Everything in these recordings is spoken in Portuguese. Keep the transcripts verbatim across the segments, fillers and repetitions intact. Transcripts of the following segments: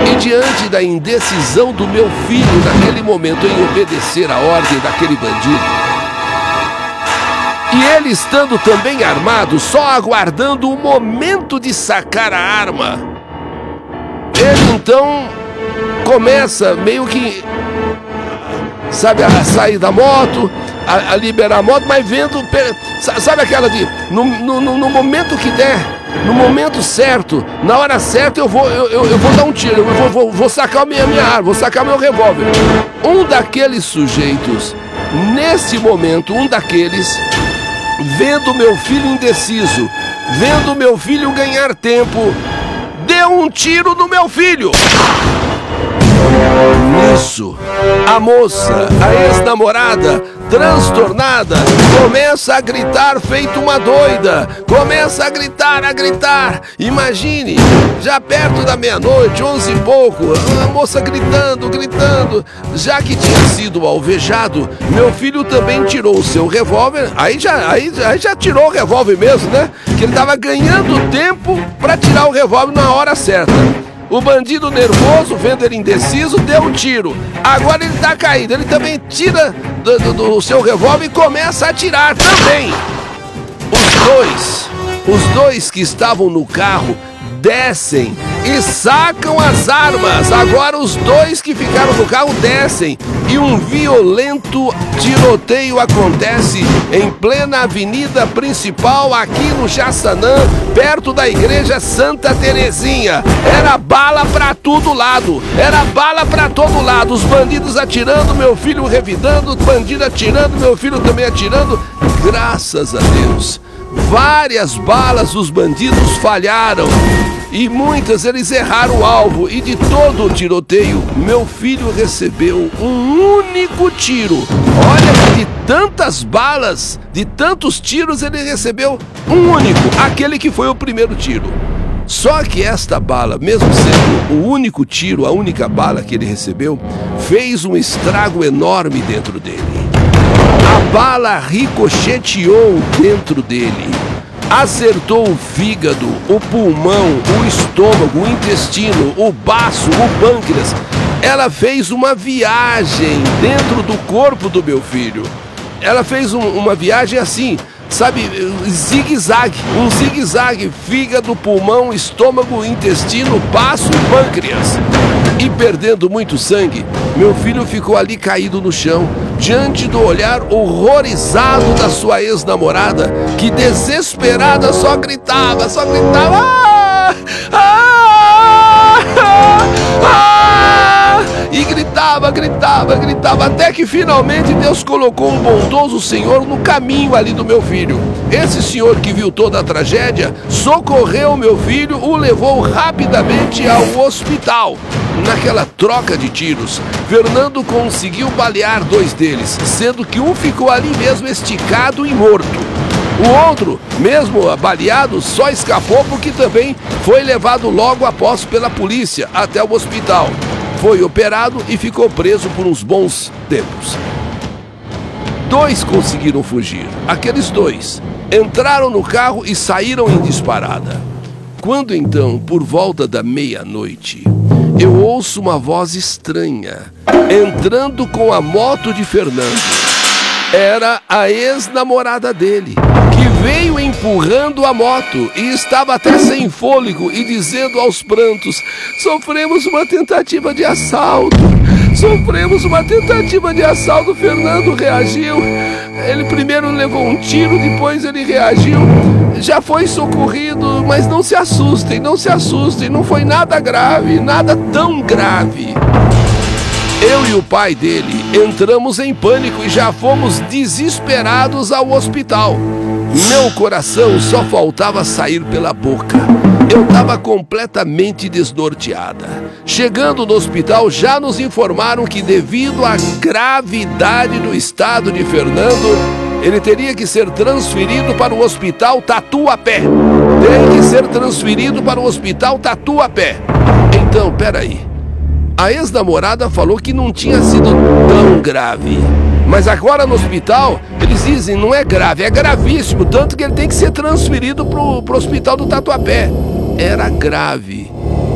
E diante da indecisão do meu filho naquele momento em obedecer a ordem daquele bandido, e ele estando também armado, só aguardando o momento de sacar a arma, ele então começa meio que, sabe, a sair da moto, a, a liberar a moto, mas vendo, sabe aquela de, no, no, no momento que der, no momento certo, na hora certa eu vou, eu, eu, eu vou dar um tiro, eu vou, vou, vou sacar a minha, minha arma, vou sacar meu revólver. Um daqueles sujeitos, nesse momento, um daqueles, vendo meu filho indeciso, vendo meu filho ganhar tempo, deu um tiro no meu filho. Nisso, a moça, a ex-namorada, transtornada, começa a gritar feito uma doida, começa a gritar, a gritar. Imagine, já perto da meia-noite, onze e pouco, a moça gritando, gritando. Já que tinha sido alvejado, meu filho também tirou o seu revólver. Aí já, aí, aí já tirou o revólver mesmo, né? Que ele estava ganhando tempo para tirar o revólver na hora certa. O bandido nervoso, vendo ele indeciso, deu um tiro. Agora ele tá caído. Ele também tira do, do, do seu revólver e começa a atirar também. Os dois, os dois que estavam no carro, descem e sacam as armas. Agora os dois que ficaram no carro descem e um violento tiroteio acontece em plena avenida principal aqui no Jaçanã, perto da igreja Santa Terezinha. Era bala pra todo lado, era bala pra todo lado. Os bandidos atirando, meu filho revidando, bandido atirando, meu filho também atirando. Graças a Deus, várias balas dos bandidos falharam e muitas eles erraram o alvo, e de todo o tiroteio meu filho recebeu um único tiro. Olha, de tantas balas, de tantos tiros, ele recebeu um único, aquele que foi o primeiro tiro. Só que esta bala, mesmo sendo o único tiro, a única bala que ele recebeu, fez um estrago enorme dentro dele. A bala ricocheteou dentro dele, acertou o fígado, o pulmão, o estômago, o intestino, o baço, o pâncreas. Ela fez uma viagem dentro do corpo do meu filho. Ela fez um, uma viagem assim, sabe, zigue-zague, um zigue-zague, fígado, pulmão, estômago, intestino, baço e pâncreas. E perdendo muito sangue, meu filho ficou ali caído no chão, diante do olhar horrorizado da sua ex-namorada, que desesperada só gritava, só gritava, ah! Ah! Ah! E gritava, gritava, gritava, até que finalmente Deus colocou um bondoso Senhor no caminho ali do meu filho. Esse senhor que viu toda a tragédia, socorreu meu filho, o levou rapidamente ao hospital. Naquela troca de tiros, Fernando conseguiu balear dois deles, sendo que um ficou ali mesmo esticado e morto. O outro, mesmo baleado, só escapou porque também foi levado logo após pela polícia até o hospital. Foi operado e ficou preso por uns bons tempos. Dois conseguiram fugir. Aqueles dois entraram no carro e saíram em disparada. Quando então, por volta da meia-noite, eu ouço uma voz estranha entrando com a moto de Fernando. Era a ex-namorada dele, que veio empurrando a moto e estava até sem fôlego e dizendo aos prantos: sofremos uma tentativa de assalto, sofremos uma tentativa de assalto. Fernando reagiu, ele primeiro levou um tiro, depois ele reagiu, já foi socorrido, mas não se assustem, não se assustem, não foi nada grave, nada tão grave. Eu e o pai dele entramos em pânico e já fomos desesperados ao hospital. Meu coração só faltava sair pela boca. Eu estava completamente desnorteada. Chegando no hospital, já nos informaram que, devido à gravidade do estado de Fernando, ele teria que ser transferido para o hospital Tatuapé. Tem que ser transferido para o hospital Tatuapé. Então, peraí. A ex-namorada falou que não tinha sido tão grave. Mas agora no hospital, eles dizem não é grave, é gravíssimo. Tanto que ele tem que ser transferido para o hospital do Tatuapé. Era grave.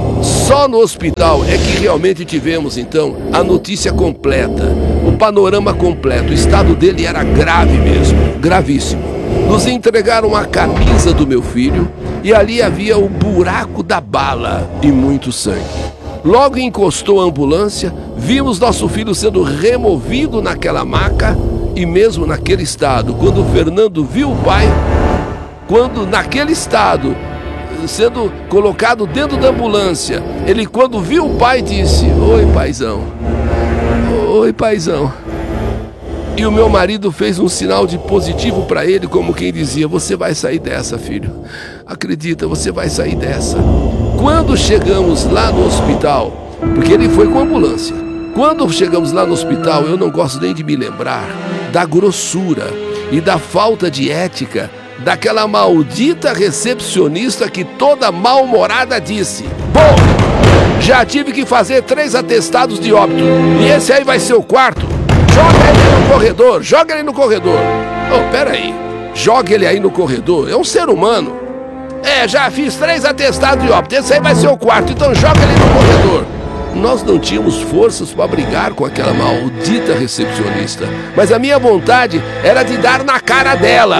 Só no hospital é que realmente tivemos, então, a notícia completa, o panorama completo. O estado dele era grave mesmo, gravíssimo. Nos entregaram a camisa do meu filho e ali havia o buraco da bala e muito sangue. Logo encostou a ambulância, vimos nosso filho sendo removido naquela maca e mesmo naquele estado, quando o Fernando viu o pai, quando naquele estado, sendo colocado dentro da ambulância, ele quando viu o pai disse: "Oi, paizão, oi, paizão." E o meu marido fez um sinal de positivo para ele, como quem dizia: "Você vai sair dessa, filho. Acredita, você vai sair dessa." Quando chegamos lá no hospital, porque ele foi com a ambulância, quando chegamos lá no hospital, eu não gosto nem de me lembrar da grossura e da falta de ética daquela maldita recepcionista que toda mal-humorada disse: "Bom, já tive que fazer três atestados de óbito e esse aí vai ser o quarto. Joga ele no corredor, joga ele no corredor." Oh, pera aí, joga ele aí no corredor, é um ser humano. "É, já fiz três atestados de óbito, esse aí vai ser o quarto, então joga ele no corredor." Nós não tínhamos forças para brigar com aquela maldita recepcionista, mas a minha vontade era de dar na cara dela.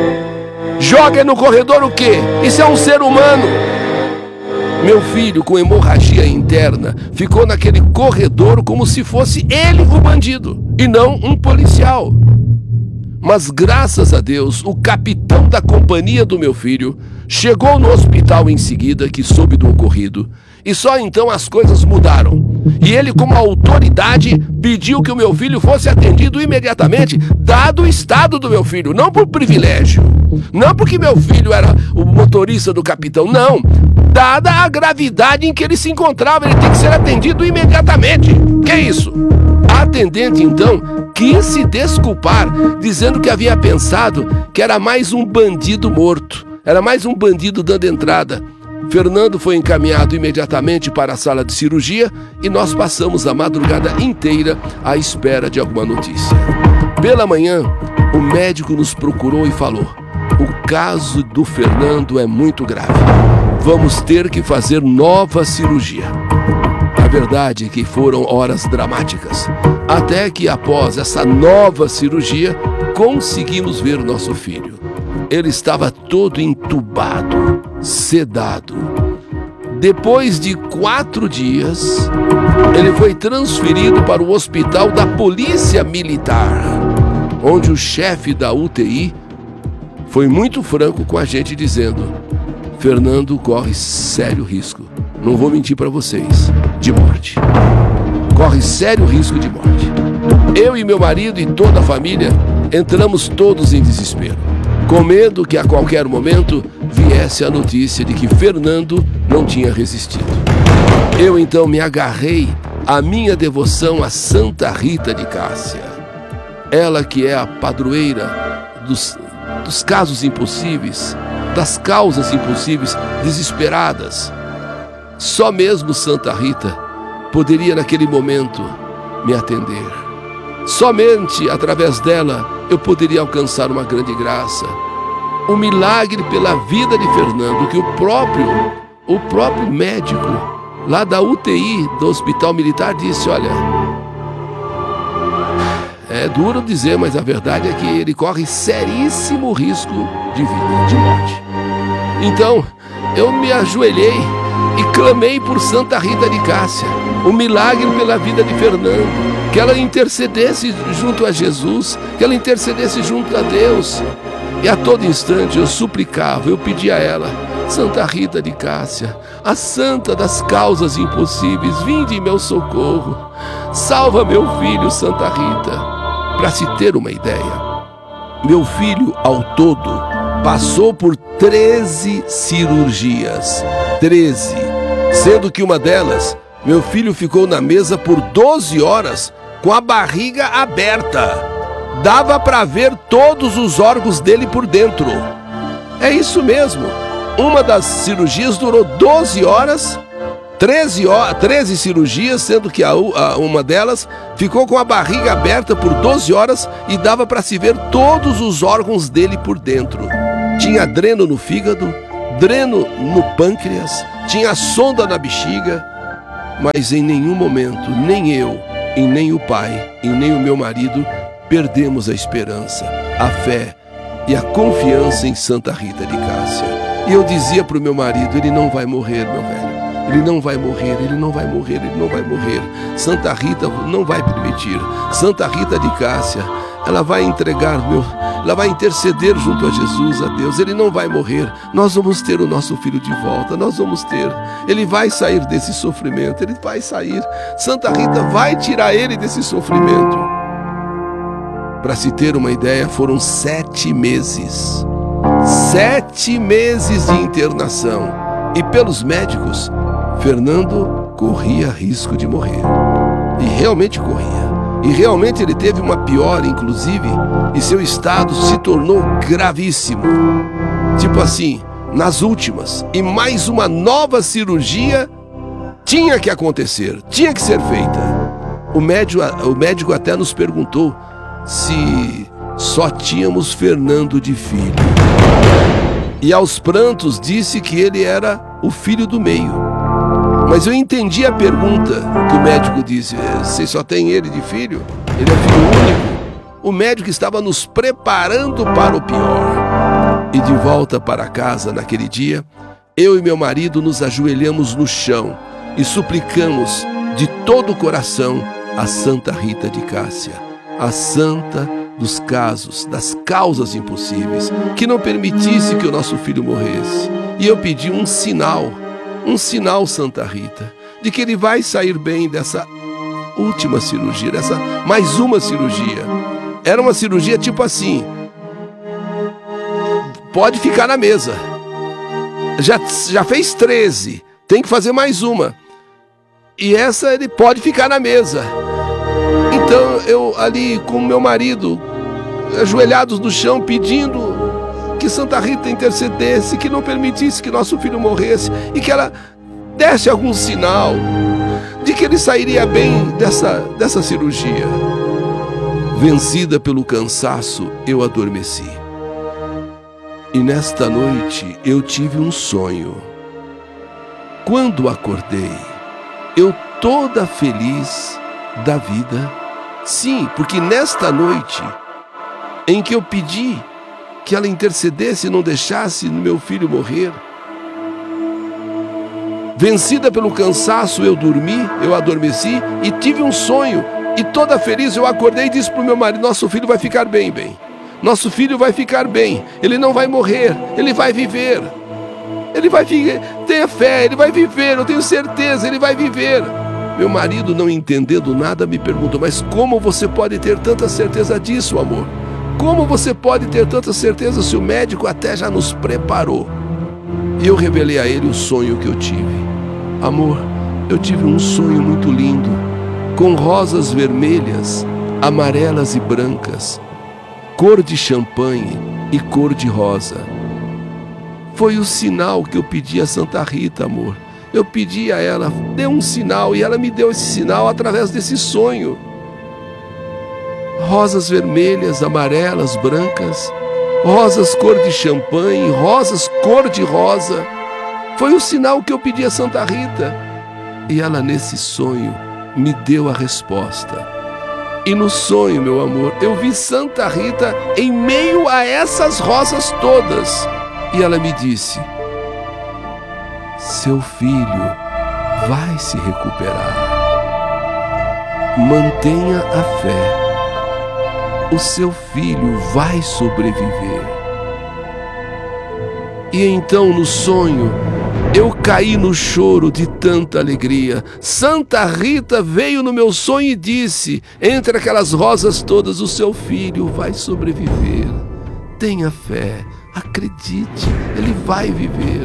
Joga no corredor o quê? Isso é um ser humano. Meu filho, com hemorragia interna, ficou naquele corredor como se fosse ele o bandido e não um policial. Mas graças a Deus, o capitão da companhia do meu filho chegou no hospital em seguida que soube do ocorrido. E só então as coisas mudaram. E ele, como autoridade, pediu que o meu filho fosse atendido imediatamente, dado o estado do meu filho, não por privilégio, não porque meu filho era o motorista do capitão, não. Dada a gravidade em que ele se encontrava, ele tem que ser atendido imediatamente. Que isso? A atendente, então, quis se desculpar, dizendo que havia pensado que era mais um bandido morto, era mais um bandido dando entrada. Fernando foi encaminhado imediatamente para a sala de cirurgia e nós passamos a madrugada inteira à espera de alguma notícia. Pela manhã, o médico nos procurou e falou: "O caso do Fernando é muito grave. Vamos ter que fazer nova cirurgia." A verdade é que foram horas dramáticas, até que após essa nova cirurgia, conseguimos ver nosso filho. Ele estava todo entubado, sedado. Depois de quatro dias, ele foi transferido para o hospital da Polícia Militar, onde o chefe da U T I foi muito franco com a gente, dizendo: "Fernando corre sério risco, não vou mentir para vocês, de morte. Corre sério risco de morte." Eu e meu marido e toda a família entramos todos em desespero, com medo que a qualquer momento viesse a notícia de que Fernando não tinha resistido. Eu então me agarrei à minha devoção a Santa Rita de Cássia. Ela que é a padroeira dos, dos casos impossíveis, das causas impossíveis, desesperadas. Só mesmo Santa Rita poderia naquele momento me atender. Somente através dela eu poderia alcançar uma grande graça. O milagre pela vida de Fernando, que o próprio, o próprio médico lá da U T I do Hospital Militar disse: "Olha, é duro dizer, mas a verdade é que ele corre seríssimo risco de vida, de morte." Então, eu me ajoelhei e clamei por Santa Rita de Cássia, o milagre pela vida de Fernando, que ela intercedesse junto a Jesus, que ela intercedesse junto a Deus. E a todo instante eu suplicava, eu pedia a ela: "Santa Rita de Cássia, a santa das causas impossíveis, vinde em meu socorro, salva meu filho, Santa Rita." Para se ter uma ideia, meu filho ao todo passou por treze cirurgias, treze, sendo que uma delas, meu filho ficou na mesa por doze horas com a barriga aberta. Dava para ver todos os órgãos dele por dentro. É isso mesmo. Uma das cirurgias durou doze horas, treze, treze cirurgias, sendo que a, a, uma delas ficou com a barriga aberta por doze horas e dava para se ver todos os órgãos dele por dentro. Tinha dreno no fígado, dreno no pâncreas, tinha sonda na bexiga, Mas em nenhum momento, nem eu, e nem o pai, e nem o meu marido, perdemos a esperança, a fé e a confiança em Santa Rita de Cássia. E eu dizia para o meu marido, ele não vai morrer, meu velho. Ele não vai morrer, ele não vai morrer, ele não vai morrer. Santa Rita não vai permitir. Santa Rita de Cássia, ela vai entregar, meu, ela vai interceder junto a Jesus, a Deus. Ele não vai morrer. Nós vamos ter o nosso filho de volta, nós vamos ter. Ele vai sair desse sofrimento, ele vai sair. Santa Rita vai tirar ele desse sofrimento. Para se ter uma ideia, foram sete meses. Sete meses de internação. E pelos médicos, Fernando corria risco de morrer. E realmente corria. E realmente ele teve uma piora, inclusive, e seu estado se tornou gravíssimo. Tipo assim, nas últimas. E mais uma nova cirurgia tinha que acontecer, tinha que ser feita. O médico, o médico até nos perguntou se só tínhamos Fernando de filho. E aos prantos disse que ele era o filho do meio. Mas eu entendi a pergunta que o médico disse: vocês só têm ele de filho? Ele é filho único? O médico estava nos preparando para o pior. E de volta para casa naquele dia, eu e meu marido nos ajoelhamos no chão e suplicamos de todo o coração a Santa Rita de Cássia, a santa dos casos, das causas impossíveis, que não permitisse que o nosso filho morresse. E eu pedi um sinal, um sinal, Santa Rita, de que ele vai sair bem dessa última cirurgia, dessa mais uma cirurgia. Era uma cirurgia tipo assim: pode ficar na mesa. Já, já fez treze, tem que fazer mais uma. E essa ele pode ficar na mesa. Então eu ali com meu marido, ajoelhados no chão, pedindo que Santa Rita intercedesse, que não permitisse que nosso filho morresse e que ela desse algum sinal de que ele sairia bem dessa, dessa cirurgia. Vencida pelo cansaço, eu adormeci. E nesta noite eu tive um sonho. Quando acordei, eu toda feliz da vida. Sim, porque nesta noite em que eu pedi que ela intercedesse e não deixasse meu filho morrer, vencida pelo cansaço, eu dormi, eu adormeci e tive um sonho. E toda feliz eu acordei e disse para o meu marido: nosso filho vai ficar bem, bem. Nosso filho vai ficar bem. Ele não vai morrer, ele vai viver. Ele vai viver, tenha fé, ele vai viver, eu tenho certeza, ele vai viver. Meu marido, não entendendo nada, me perguntou: mas como você pode ter tanta certeza disso, amor? Como você pode ter tanta certeza se o médico até já nos preparou? E eu revelei a ele o sonho que eu tive. Amor, eu tive um sonho muito lindo, com rosas vermelhas, amarelas e brancas, cor de champanhe e cor de rosa. Foi o sinal que eu pedi a Santa Rita, amor. Eu pedi a ela, dê um sinal, e ela me deu esse sinal através desse sonho. Rosas vermelhas, amarelas, brancas, rosas cor de champanhe, rosas cor de rosa. Foi o sinal que eu pedi a Santa Rita. E ela, nesse sonho, me deu a resposta. E no sonho, meu amor, eu vi Santa Rita em meio a essas rosas todas. E ela me disse: seu filho vai se recuperar. Mantenha a fé. O seu filho vai sobreviver. E então, no sonho, eu caí no choro de tanta alegria. Santa Rita veio no meu sonho e disse, entre aquelas rosas todas: o seu filho vai sobreviver. Tenha fé, acredite, ele vai viver.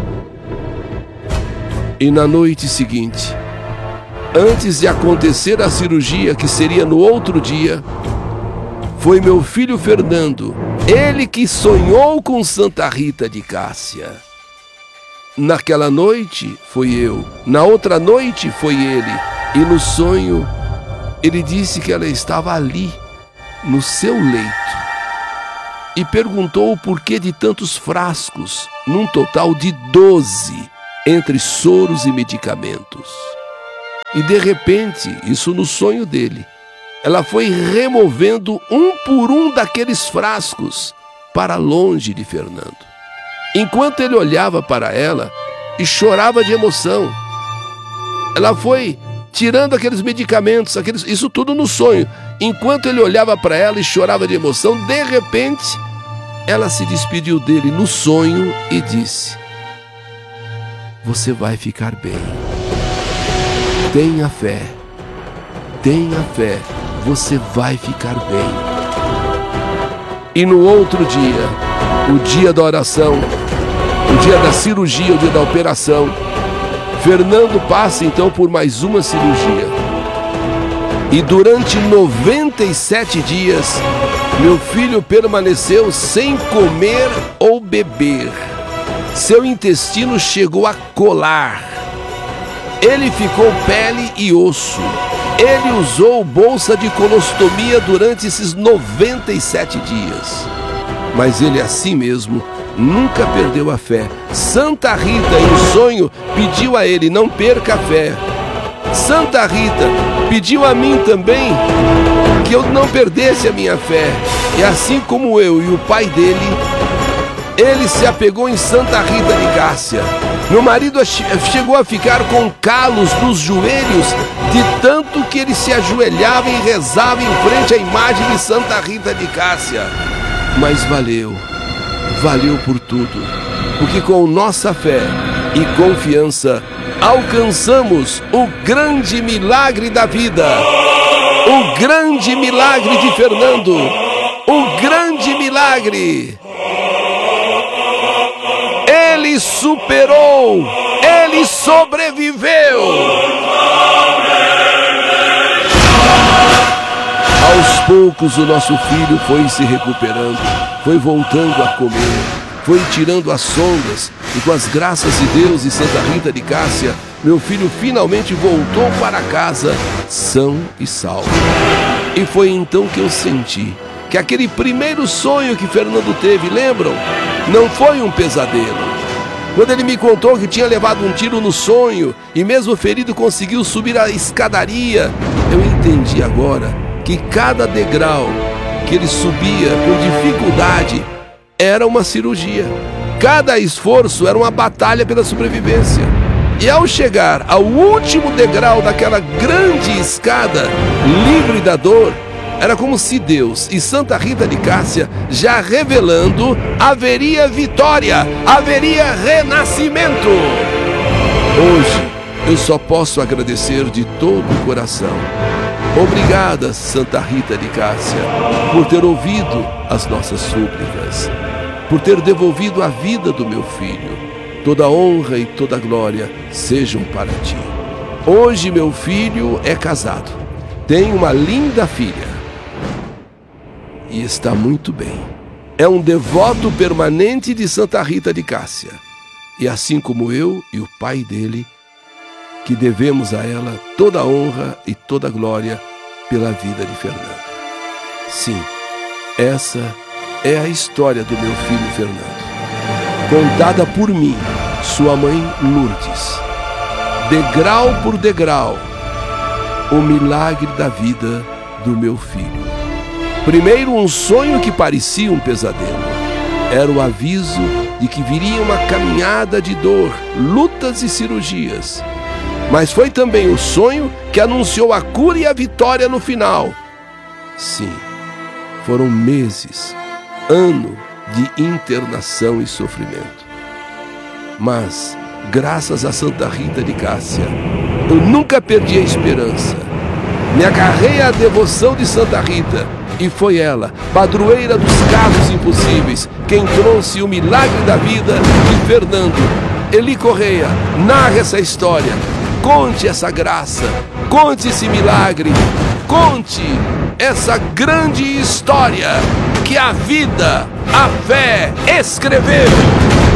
E na noite seguinte, antes de acontecer a cirurgia, que seria no outro dia, foi meu filho Fernando, ele que sonhou com Santa Rita de Cássia. Naquela noite foi eu, na outra noite foi ele, e no sonho ele disse que ela estava ali, no seu leito, e perguntou o porquê de tantos frascos, num total de doze, entre soros e medicamentos. E de repente, isso no sonho dele, ela foi removendo um por um daqueles frascos para longe de Fernando. Enquanto ele olhava para ela e chorava de emoção, ela foi tirando aqueles medicamentos, aqueles, isso tudo no sonho. Enquanto ele olhava para ela e chorava de emoção, de repente, ela se despediu dele no sonho e disse: você vai ficar bem. Tenha fé. Tenha fé. Você vai ficar bem. E no outro dia, o dia da oração, o dia da cirurgia, o dia da operação, Fernando passa então por mais uma cirurgia. E durante noventa e sete dias, meu filho permaneceu sem comer ou beber. Seu intestino chegou a colar. Ele ficou pele e osso. Ele usou bolsa de colostomia durante esses noventa e sete dias. Mas ele assim mesmo nunca perdeu a fé. Santa Rita, em sonho, pediu a ele: não perca a fé. Santa Rita pediu a mim também que eu não perdesse a minha fé. E assim como eu e o pai dele, ele se apegou em Santa Rita de Cássia. Meu marido chegou a ficar com calos nos joelhos de tanto que ele se ajoelhava e rezava em frente à imagem de Santa Rita de Cássia. Mas valeu, valeu por tudo, porque com nossa fé e confiança alcançamos o grande milagre da vida, o grande milagre de Fernando, o grande milagre. Ele superou, ele sobreviveu. Aos poucos o nosso filho foi se recuperando, foi voltando a comer, foi tirando as sondas, e com as graças de Deus e Santa Rita de Cássia, meu filho finalmente voltou para casa são e salvo. E foi então que eu senti que aquele primeiro sonho que Fernando teve, lembram? Não foi um pesadelo. Quando ele me contou que tinha levado um tiro no sonho e mesmo ferido conseguiu subir a escadaria, eu entendi agora que cada degrau que ele subia com dificuldade era uma cirurgia. Cada esforço era uma batalha pela sobrevivência. E ao chegar ao último degrau daquela grande escada, livre da dor, era como se Deus e Santa Rita de Cássia, já revelando, haveria vitória, haveria renascimento. Hoje eu só posso agradecer de todo o coração. Obrigada, Santa Rita de Cássia, por ter ouvido as nossas súplicas, por ter devolvido a vida do meu filho. Toda honra e toda glória sejam para ti. Hoje meu filho é casado, tem uma linda filha e está muito bem. É um devoto permanente de Santa Rita de Cássia. E assim como eu e o pai dele, que devemos a ela toda a honra e toda a glória pela vida de Fernando. Sim, essa é a história do meu filho Fernando, contada por mim, sua mãe Lourdes. Degrau por degrau, o milagre da vida do meu filho. Primeiro, um sonho que parecia um pesadelo. Era o aviso de que viria uma caminhada de dor, lutas e cirurgias. Mas foi também o sonho que anunciou a cura e a vitória no final. Sim, foram meses, ano de internação e sofrimento. Mas, graças a Santa Rita de Cássia, eu nunca perdi a esperança. Me agarrei à devoção de Santa Rita e foi ela, padroeira dos casos impossíveis, quem trouxe o milagre da vida de Fernando. Eli Correia, narra essa história, conte essa graça, conte esse milagre, conte essa grande história que a vida, a fé escreveu.